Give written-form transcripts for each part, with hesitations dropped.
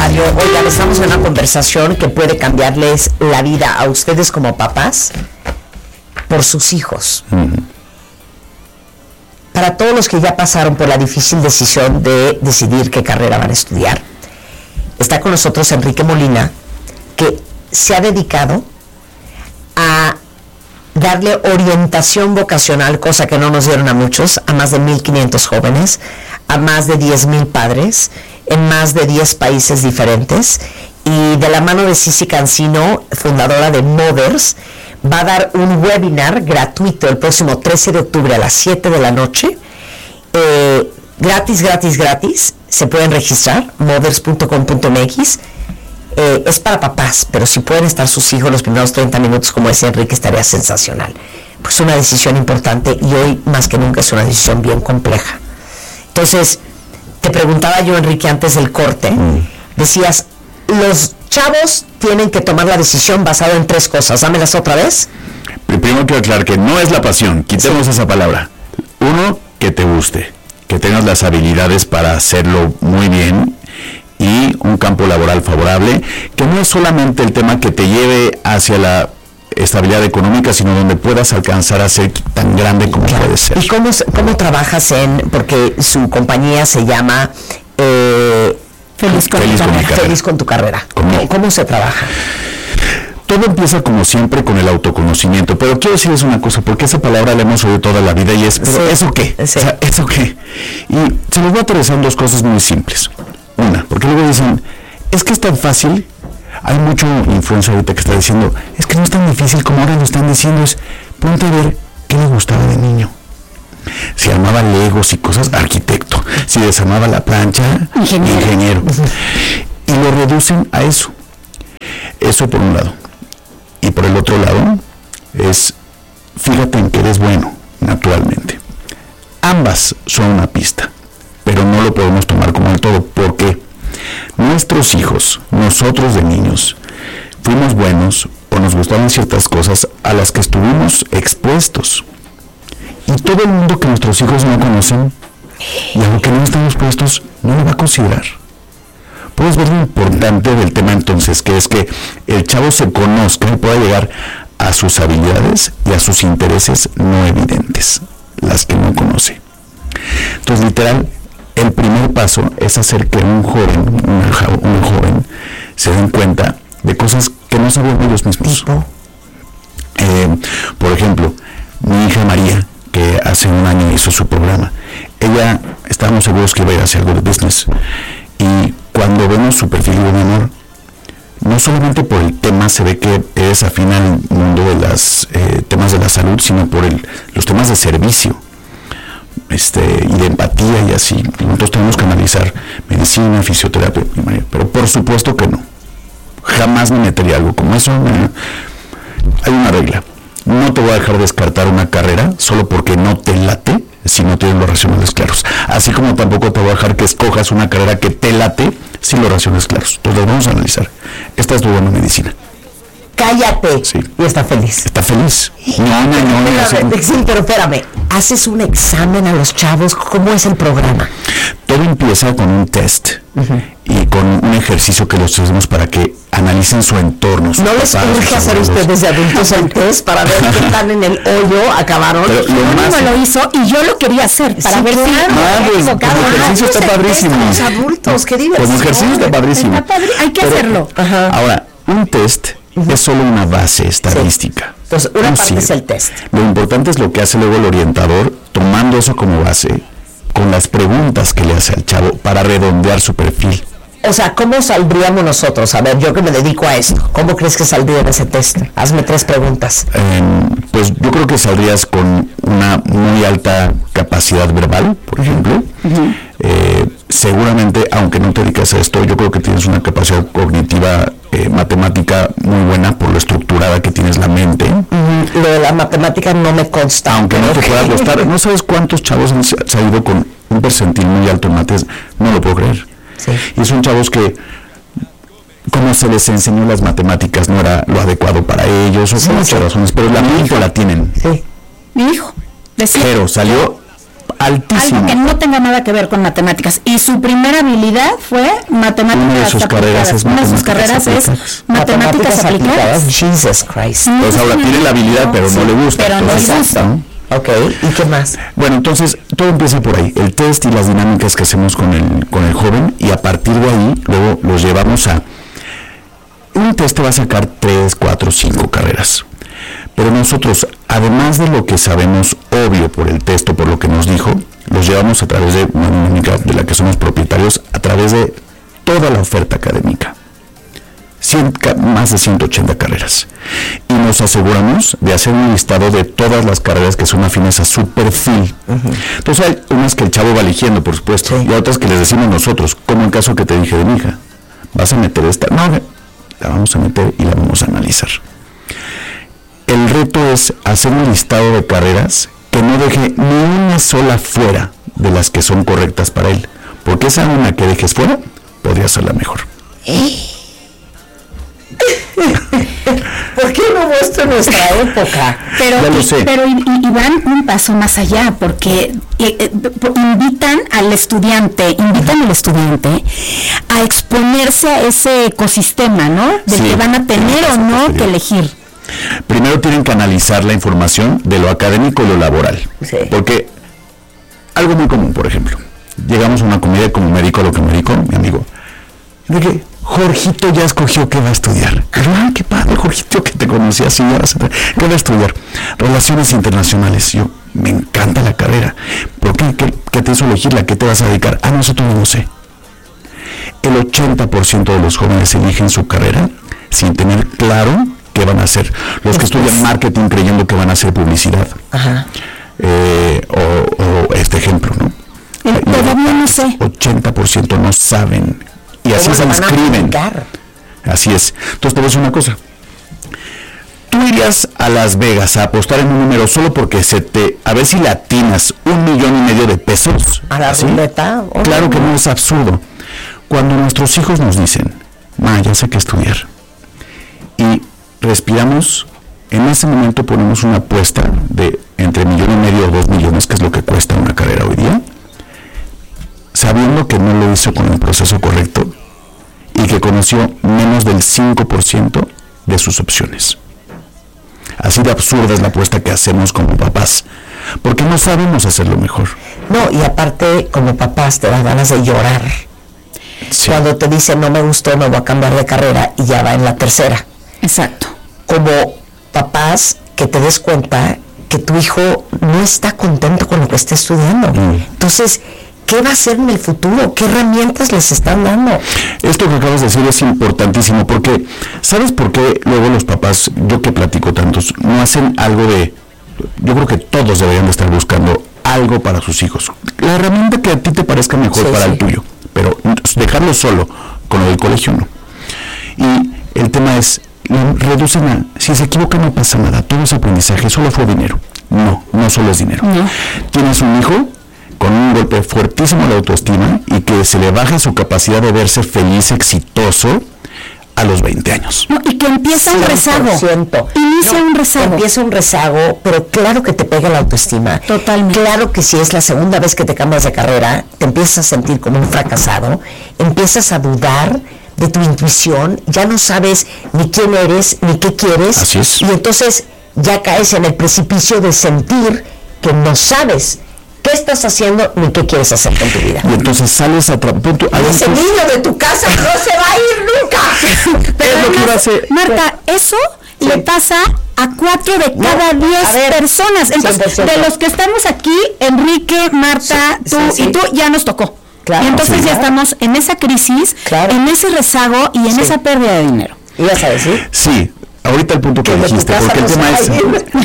Radio. Oigan, estamos en una conversación que puede cambiarles la vida a ustedes como papás por sus hijos. Para todos los que ya pasaron por la difícil decisión de decidir qué carrera van a estudiar, está con nosotros Enrique Molina, que se ha dedicado a darle orientación vocacional, cosa que no nos dieron a muchos, a más de 1,500 jóvenes, a más de 10,000 padres, en más de 10 países diferentes, y de la mano de Sisi Cancino, fundadora de Mothers, va a dar un webinar gratuito el próximo 13 de octubre a las 7 de la noche, gratis, se pueden registrar, mothers.com.mx. Es para papás, pero si pueden estar sus hijos los primeros 30 minutos, como decía Enrique, estaría sensacional. Pues una decisión importante, y hoy más que nunca es una decisión bien compleja. Entonces, te preguntaba yo, Enrique, antes del corte, decías, los chavos tienen que tomar la decisión basada en 3 cosas. Dámelas otra vez. Primero quiero aclarar que no es la pasión, quitemos esa palabra. 1, que te guste, que tengas las habilidades para hacerlo muy bien, y un campo laboral favorable, que no es solamente el tema que te lleve hacia la estabilidad económica, sino donde puedas alcanzar a ser tan grande como puedes ser. ¿Y cómo trabajas porque su compañía se llama Feliz con tu carrera? ¿Cómo se trabaja? Todo empieza como siempre con el autoconocimiento, pero quiero decirles una cosa, porque esa palabra la hemos oído toda la vida y es, ¿pero eso qué? Sí. O sea, ¿eso qué? Y se los voy a aterrizar en 2 cosas muy simples. Una, porque luego dicen, es que es tan fácil. Hay mucho influencer ahorita que está diciendo, es que no es tan difícil como ahora lo están diciendo. Es, ponte a ver qué le gustaba de niño. Si armaba legos y cosas, arquitecto. Si desarmaba la plancha, ingeniero. Y lo reducen a eso. Eso por un lado. Y por el otro lado, es, fíjate en que eres bueno, naturalmente. Ambas son una pista, pero no lo podemos tomar como el todo, porque nuestros hijos, nosotros de niños, fuimos buenos o nos gustaban ciertas cosas a las que estuvimos expuestos. Y todo el mundo que nuestros hijos no conocen, y a lo que no estamos puestos, no lo va a considerar. Puedes ver lo importante del tema entonces, que es que el chavo se conozca y pueda llegar a sus habilidades y a sus intereses no evidentes, las que no conoce. Entonces, literal, el primer paso es hacer que un joven se den cuenta de cosas que no saben ellos mismos. Por ejemplo, mi hija María, que hace un año hizo su programa, ella, estábamos seguros que iba a ir a hacer algo de business, y cuando vemos su perfil de amor, no solamente por el tema se ve que es afín al mundo de los temas de la salud, sino por los temas de servicio, y de empatía y así. Nosotros tenemos que analizar medicina, fisioterapia, pero por supuesto que no. Jamás me metería algo como eso. Hay una regla. No te voy a dejar descartar una carrera solo porque no te late si no tienes los racionales claros. Así como tampoco te voy a dejar que escojas una carrera que te late sin los racionales claros. Entonces vamos a analizar. Esta es tu buena medicina. Cállate. Sí. Y está feliz. Está feliz. No. Sí, pero espérame. ¿Haces un examen a los chavos? ¿Cómo es el programa? Todo empieza con un test y con un ejercicio que los hacemos para que analicen su entorno. ¿No les urge hacer ustedes de adultos el test para ver qué tan en el hoyo acabaron? Uno lo hizo y yo lo quería hacer para ver si como ejercicio está padrísimo. Los adultos, qué diversión. Como ejercicio está padrísimo. Hay que hacerlo. Ahora, un test es solo una base estadística. Sí. Entonces, una parte es el test. Lo importante es lo que hace luego el orientador, tomando eso como base, con las preguntas que le hace al chavo para redondear su perfil. O sea, ¿cómo saldríamos nosotros? A ver, yo que me dedico a esto, ¿cómo crees que saldría en ese test? Hazme 3 preguntas. Pues yo creo que saldrías con una muy alta capacidad verbal, por ejemplo. Seguramente, aunque no te dedicas a esto, yo creo que tienes una capacidad cognitiva matemática muy buena por lo estructurada que tienes la mente. Lo de la matemática no me consta. Aunque no te pueda costar. ¿No sabes cuántos chavos han salido con un percentil muy alto en mates? No lo puedo creer. Sí. Y son chavos que, como se les enseñó las matemáticas, no era lo adecuado para ellos, o por muchas razones, pero la mente la tienen. Sí. Mi hijo decía. Pero salió altísimo. Algo que no tenga nada que ver con matemáticas. Y su primera habilidad fue matemáticas Una de sus aplicadas. Una de sus carreras es matemáticas aplicadas. Jesus Christ. Pues ahora tiene la habilidad, pero no le gusta. Pero no le gusta. ¿no? Ok, ¿y qué más? Bueno, entonces todo empieza por ahí, el test y las dinámicas que hacemos con el joven, y a partir de ahí luego los llevamos a... Un test te va a sacar 3, 4, 5 carreras. Pero nosotros, además de lo que sabemos obvio por el test o por lo que nos dijo, los llevamos a través de una dinámica de la que somos propietarios, a través de toda la oferta académica. Más de 180 carreras. Y nos aseguramos de hacer un listado de todas las carreras que son afines a su perfil. Entonces hay unas que el chavo va eligiendo, por supuesto, y otras que les decimos nosotros, como el caso que te dije de mi hija. ¿Vas a meter esta? No, la vamos a meter y la vamos a analizar. El reto es hacer un listado de carreras que no deje ni una sola fuera de las que son correctas para él, porque esa una que dejes fuera podría ser la mejor. ¿Por qué no muestra nuestra época? Pero y van un paso más allá, porque invitan al estudiante a exponerse a ese ecosistema, ¿no? Del que van a tener o no que elegir. Primero tienen que analizar la información de lo académico y lo laboral. Sí. Porque algo muy común, por ejemplo, llegamos a una comida como médico, mi amigo, de que Jorgito ya escogió qué va a estudiar. Qué padre, Jorgito, que te conocía así, ¿qué va a estudiar? Relaciones internacionales. Yo, me encanta la carrera. ¿Por qué? ¿Qué te hizo elegirla? ¿Qué te vas a dedicar? Nosotros no sé. El 80% de los jóvenes eligen su carrera sin tener claro qué van a hacer. Los que estudian marketing creyendo que van a hacer publicidad. Ajá. O este ejemplo, ¿no? Todavía no sé. 80% no saben. Y así se inscriben. Así es. Entonces te voy a decir una cosa. Tú irías a Las Vegas a apostar en un número solo porque a ver si le atinas 1,5 millones de pesos. ¿A la ruleta? Claro que no, es absurdo. Cuando nuestros hijos nos dicen, ya sé qué estudiar, y respiramos, en ese momento ponemos una apuesta de entre 1,5 millones o 2 millones, que es lo que cuesta una carrera hoy día, sabiendo que no lo hizo con el proceso correcto y que conoció menos del 5% de sus opciones. Así de absurda es la apuesta que hacemos como papás, porque no sabemos hacerlo mejor. No, y aparte, como papás, te dan ganas de llorar. Sí. Cuando te dicen, no me gustó, me voy a cambiar de carrera, y ya va en la tercera. Exacto. Como papás, que te des cuenta que tu hijo no está contento con lo que está estudiando. Entonces, ¿qué va a hacer en el futuro? ¿Qué herramientas les están dando? Esto que acabas de decir es importantísimo, porque ¿sabes por qué luego los papás, yo que platico tantos, no hacen algo de... Yo creo que todos deberían de estar buscando algo para sus hijos. La herramienta que a ti te parezca mejor para el tuyo, pero dejarlo solo con lo del colegio no. Y el tema es, reducen a... Si se equivoca no pasa nada, todo es aprendizaje, solo fue dinero. No solo es dinero. No. Tienes un hijo con un golpe fuertísimo de autoestima y que se le baja su capacidad de verse feliz, exitoso a los 20 años. No, y que empieza un rezago. Empieza un rezago, pero claro que te pega la autoestima. Totalmente. Claro que si es la segunda vez que te cambias de carrera, te empiezas a sentir como un fracasado, empiezas a dudar de tu intuición, ya no sabes ni quién eres, ni qué quieres. Así es. Y entonces ya caes en el precipicio de sentir que no sabes qué estás haciendo ni qué quieres hacer con tu vida. Y entonces sales a ese niño de tu casa no se va a ir nunca. Pero es lo que va a hacer. Marta, eso le pasa a 4 de cada 10 personas. Entonces, 100%. De los que estamos aquí, Enrique, Marta, tú y tú, ya nos tocó. Claro, y entonces ya estamos en esa crisis, en ese rezago y en esa pérdida de dinero. ¿Ibas a decir? Sí, ahorita el punto que dijiste, porque el tema es...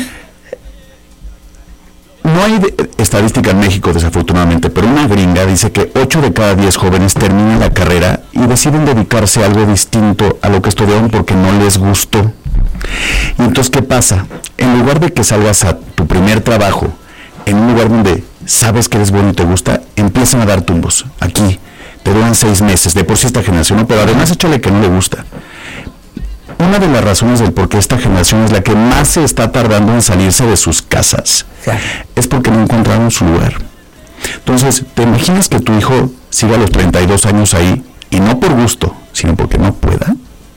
No hay estadística en México, desafortunadamente, pero una gringa dice que 8 de cada 10 jóvenes terminan la carrera y deciden dedicarse a algo distinto a lo que estudiaron porque no les gustó. Y entonces, ¿qué pasa? En lugar de que salgas a tu primer trabajo en un lugar donde sabes que eres bueno y te gusta, empiezan a dar tumbos. Aquí te duran 6 meses, de por sí esta generación, ¿no? Pero además échale que no le gusta. Una de las razones del por qué esta generación es la que más se está tardando en salirse de sus casas es porque no encontraron su lugar. Entonces, ¿te imaginas que tu hijo siga a los 32 años ahí, y no por gusto, sino porque no pueda?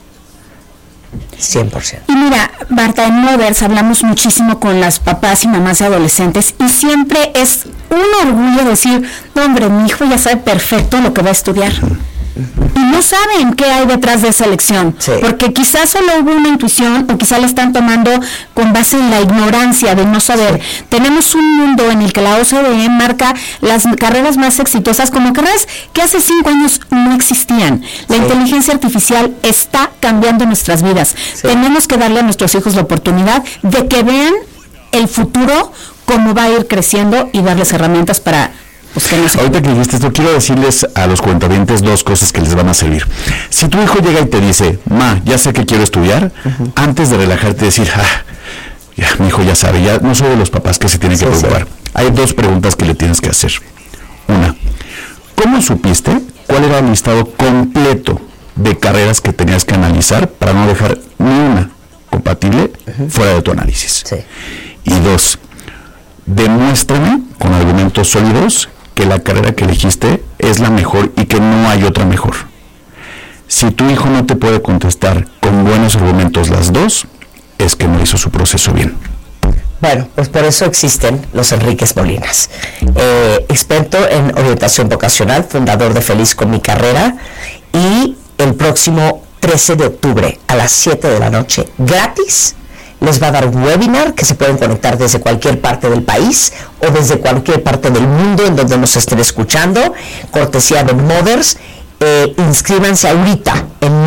100%. Y mira, Marta, en Mothers hablamos muchísimo con las papás y mamás de adolescentes y siempre es un orgullo decir, no, hombre, mi hijo ya sabe perfecto lo que va a estudiar. Y no saben qué hay detrás de esa elección, porque quizás solo hubo una intuición o quizás la están tomando con base en la ignorancia de no saber. Tenemos un mundo en el que la OCDE marca las carreras más exitosas como carreras que hace 5 años no existían. La inteligencia artificial está cambiando nuestras vidas. Tenemos que darle a nuestros hijos la oportunidad de que vean el futuro, cómo va a ir creciendo y darles herramientas para... Ahorita que dijiste esto, quiero decirles a los cuentavientes 2 cosas que les van a servir. Si tu hijo llega y te dice, ma, ya sé que quiero estudiar, antes de relajarte y decir, ya, mi hijo ya sabe, ya no soy de los papás que se tienen que preocupar. Hay 2 preguntas que le tienes que hacer. Una, ¿cómo supiste cuál era el listado completo de carreras que tenías que analizar para no dejar ni una compatible fuera de tu análisis? Y 2, demuéstrame con argumentos sólidos que la carrera que elegiste es la mejor y que no hay otra mejor. Si tu hijo no te puede contestar con buenos argumentos las 2, es que no hizo su proceso bien. Bueno, pues por eso existen los Enríquez Molinas. Experto en orientación vocacional, fundador de Feliz con mi carrera, y el próximo 13 de octubre a las 7 de la noche, gratis, les va a dar un webinar que se pueden conectar desde cualquier parte del país o desde cualquier parte del mundo en donde nos estén escuchando, cortesía de Mothers. Inscríbanse ahorita en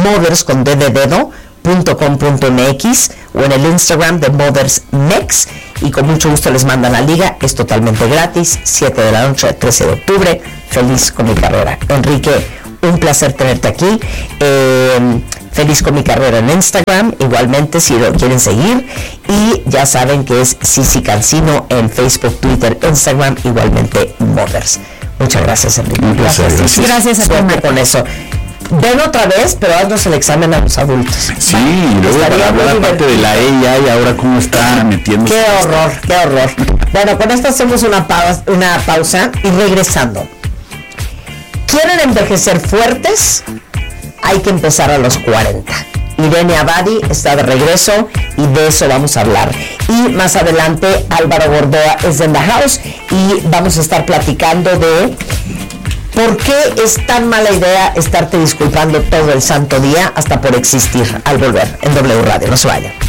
mothers.com.mx o en el Instagram de Mothers Mex y con mucho gusto les mandan la liga. Es totalmente gratis, 7 de la noche, 13 de octubre. Feliz con mi carrera. Enrique, un placer tenerte aquí. Feliz con mi carrera en Instagram, igualmente si lo quieren seguir, y ya saben que es Cici Cancino en Facebook, Twitter, Instagram, igualmente Mothers. Muchas gracias, Enrique. Gracias a ti con eso. Ven otra vez, pero haznos el examen a los adultos. Sí, y luego para hablar aparte de la AI, ahora cómo está metiendo. Qué horror, qué horror. Bueno, con esto hacemos una pausa y regresando. ¿Quieren envejecer fuertes? Hay que empezar a los 40. Irene Abadi está de regreso y de eso vamos a hablar. Y más adelante Álvaro Gordoa es en the house y vamos a estar platicando de por qué es tan mala idea estarte disculpando todo el santo día hasta por existir al volver en W Radio. No se vayan.